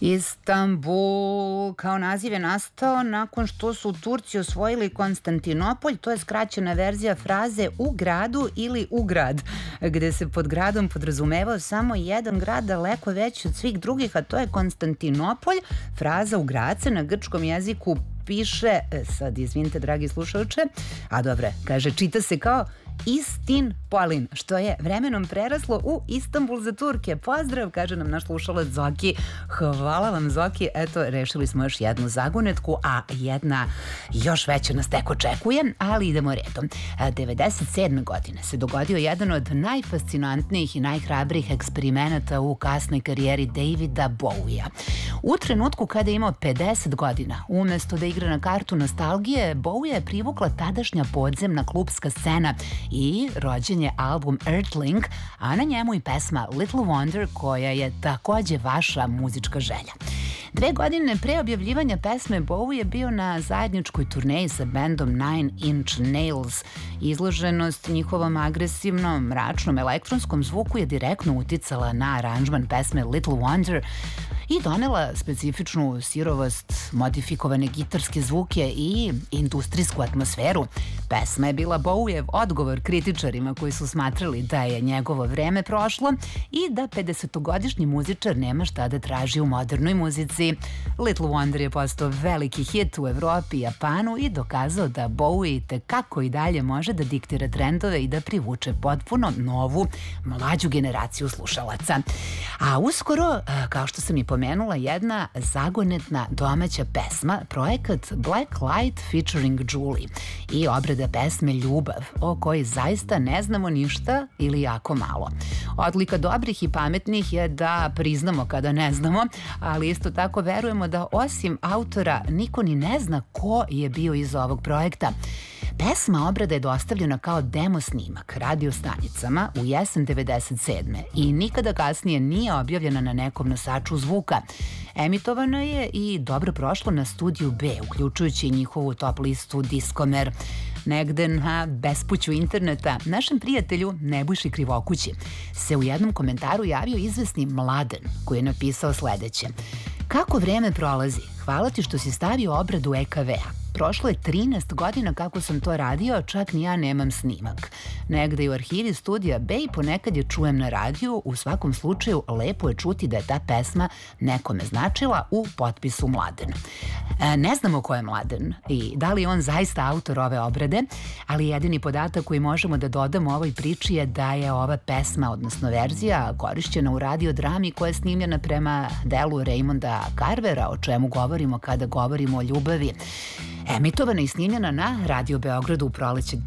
Istanbul kao naziv je nastao nakon što su Turci osvojili Konstantinopolj, to je skraćena verzija fraze u gradu ili u grad, gde se pod gradom podrazumevao samo jedan grad daleko veći od svih drugih, a to je Konstantinopolj. Fraza u grad se na grčkom jeziku piše, sad izvinite dragi slušalče, a dobre, kaže, čita se kao Istinpolin, što je vremenom preraslo u Istanbul za Turke. Pozdrav, kaže nam naš slušalac Zoki. Hvala vam, Zoki. Eto, rešili smo još jednu zagonetku, a jedna još veća nas tek očekuje, ali idemo redom. 97. godine se dogodio jedan od najfascinantnijih i najhrabrijih eksperimenata u kasnoj karijeri Davida Bowija. U trenutku kada je imao 50 godina, umesto da igra na kartu nostalgije, Bowie je privukla tadašnja podzemna klupska scena i rođen je album Earthling, a na njemu i pesma Little Wonder, koja je takođe vaša muzička želja. 2 godine pre objavljivanja pesme Bowie je bio na zajedničkoj turneji sa bendom Nine Inch Nails. Izloženost njihovom agresivnom, mračnom elektronskom zvuku je direktno uticala na aranžman pesme Little Wonder i donela specifičnu sirovost, modifikovane gitarske zvuke i industrijsku atmosferu. Pesma je bila Bowiev odgovor kritičarima koji su smatrali da je njegovo vreme prošlo i da 50-godišnji muzičar nema šta da traži u modernoj muzici. Little Wonder je postao veliki hit u Evropi i Japanu i dokazao da Bowie tekako i dalje može da diktira trendove i da privuče potpuno novu, mlađu generaciju slušalaca. A uskoro, kao što sam i pomenula, jedna zagonetna domaća pesma, projekat Black Light featuring Julie i obrada pesme Ljubav, o kojoj zaista ne znamo ništa ili jako malo. Odlika dobrih i pametnih je da priznamo kada ne znamo, ali isto tako verujemo da osim autora niko ni ne zna ko je bio iza ovog projekta. Pesma obrada je dostavljena kao demo snimak radio stanicama u jesen 97. i nikada kasnije nije objavljena na nekom nosaču zvuka. Emitovano je i dobro prošlo na Studiju B, uključujući njihovu top listu Diskomer. Negde na bespuću interneta našem prijatelju Nebojši Krivokući se u jednom komentaru javio izvesni Mladen, koji je napisao sledeće: kako vreme prolazi, hvala ti što si stavio obradu EKV-a. Prošlo je 13 godina kako sam to radio, čak ni ja nemam snimak. Negde i u arhivi Studija B i ponekad je čujem na radiju, u svakom slučaju lepo je čuti da je ta pesma nekome značila u potpisu Mladen. Ne znamo ko je Mladen i da li je on zaista autor ove obrade, ali jedini podatak koji možemo da dodamo ovoj priči je da je ova pesma, odnosno verzija, korišćena u radiodrami koja je snimljena prema delu Raymonda Carvera, o čemu govorimo kada govorimo o ljubavi. Emitovana i snimljena na Radio Beogradu u proleće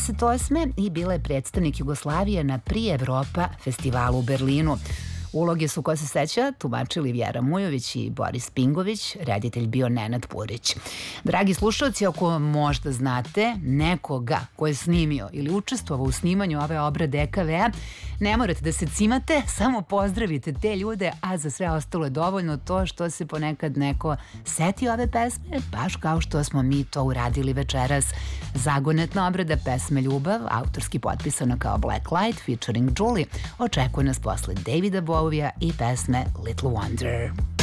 98. i bila je predstavnik Jugoslavije na Pri Evropa festivalu u Berlinu. Uloge su, ko se seća, tumačili Vjera Mujović i Boris Pingović, reditelj bio Nenad Purić. Dragi slušalci, ako možda znate nekoga ko je snimio ili učestvovao u snimanju ove obrade EKV-a, ne morate da se cimate, samo pozdravite te ljude, a za sve ostalo je dovoljno to što se ponekad neko seti ove pesme, baš kao što smo mi to uradili večeras. Zagonetna obrada pesme Ljubav, autorski potpisana kao Black Light featuring Julie, očekuje nas posle Davida Bowija i pesme Little Wonder.